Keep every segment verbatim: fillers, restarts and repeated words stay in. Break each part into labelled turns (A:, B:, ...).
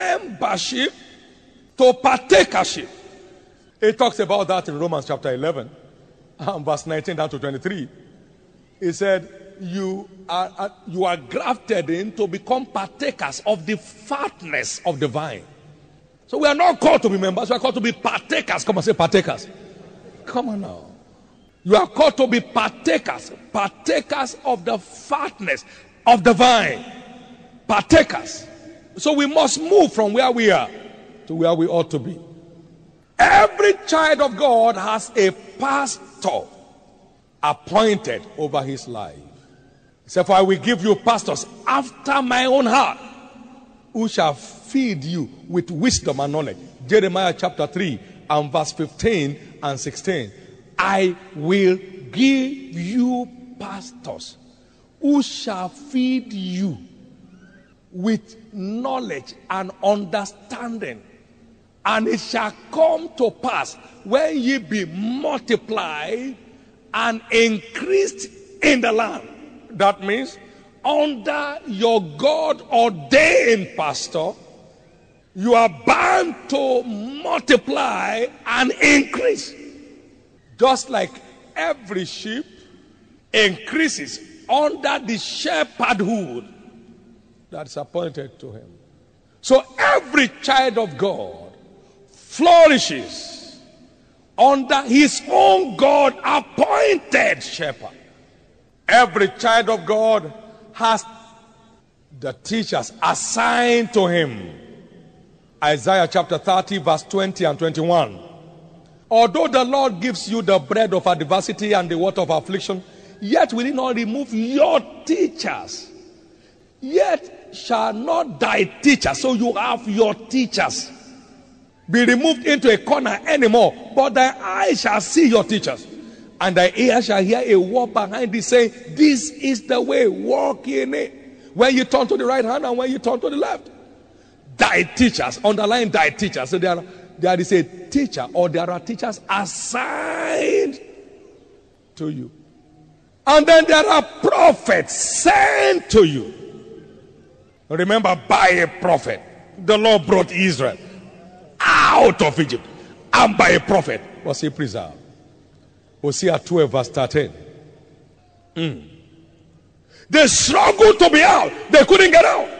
A: membership to partakership. It talks about that in Romans chapter eleven, um, verse nineteen down to twenty-three. It said, you are, uh, you are grafted in to become partakers of the fatness of the vine. So we are not called to be members, we are called to be partakers. Come on, say partakers. Come on now. You are called to be partakers, partakers of the fatness of the vine. Partakers. So we must move from where we are to where we ought to be. Every child of God has a pastor appointed over his life. He said, for I will give you pastors after my own heart, who shall feed you with wisdom and knowledge. Jeremiah chapter three and verse fifteen and sixteen. I will give you pastors who shall feed you with knowledge and understanding. And it shall come to pass when ye be multiplied and increased in the land. That means under your God ordained pastor, you are bound to multiply and increase. Just like every sheep increases under the shepherdhood that's appointed to him. So every child of God flourishes under his own God appointed shepherd. Every child of God has the teachers assigned to him. Isaiah chapter thirty verse twenty and twenty-one. Although the Lord gives you the bread of adversity and the water of affliction, yet will he not remove your teachers. Yet shall not thy teachers, so you have your teachers, be removed into a corner anymore, but thy eyes shall see your teachers, and thy ears shall hear a word behind thee saying, this is the way, walk in it. When you turn to the right hand and when you turn to the left. Thy teachers, underline thy teachers. So there, there is a teacher, or there are teachers assigned to you. And then there are prophets sent to you. Remember, by a prophet, the Lord brought Israel out of Egypt. And by a prophet was he preserved. Hosea twelve verse thirteen. Mm. They struggled to be out. They couldn't get out.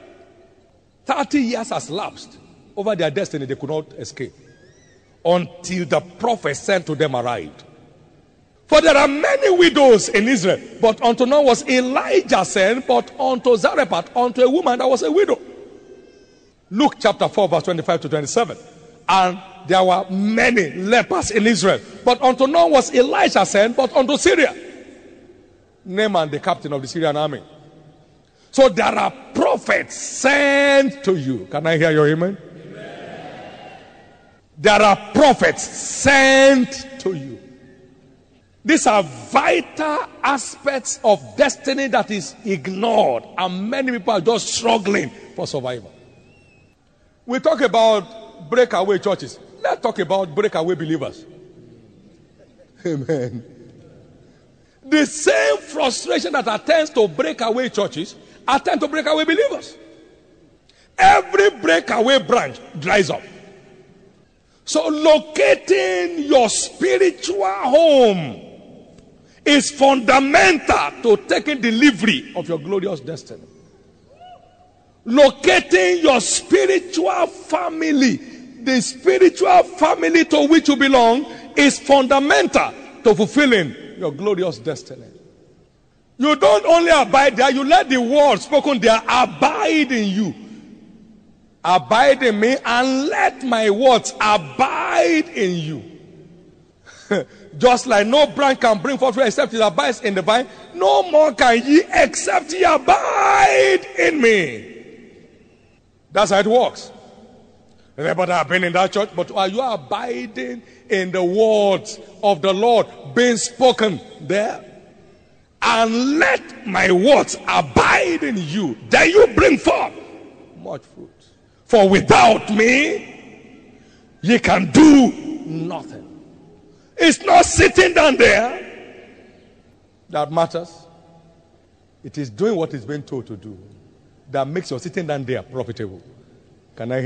A: thirty years has lapsed over their destiny. They could not escape until the prophet sent to them arrived. For there are many widows in Israel, but unto none was Elijah sent, but unto Zarephath, unto a woman that was a widow. Luke chapter four verse twenty-five to twenty-seven. And there were many lepers in Israel, but unto none was Elisha sent, but unto Syria. Naaman, the captain of the Syrian army. So there are prophets sent to you. Can I hear your amen? Amen. There are prophets sent to you. These are vital aspects of destiny that is ignored, and many people are just struggling for survival. We talk about breakaway churches. Let's talk about breakaway believers. Amen. The same frustration that attends to breakaway churches attend to breakaway believers. Every breakaway branch dries up. So locating your spiritual home is fundamental to taking delivery of your glorious destiny. Locating your spiritual family, the spiritual family to which you belong, is fundamental to fulfilling your glorious destiny. You don't only abide there, you let the word spoken there abide in you. Abide in me, and let my words abide in you. Just like no branch can bring forth fruit except it abides in the vine, no more can ye except ye abide in me. That's how it works. Everybody have been in that church, but are you abiding in the words of the Lord being spoken there? And let my words abide in you, then you bring forth much fruit. For without me, ye can do nothing. It's not sitting down there that matters. It is doing what is being told to do that makes your sitting down there profitable. Can I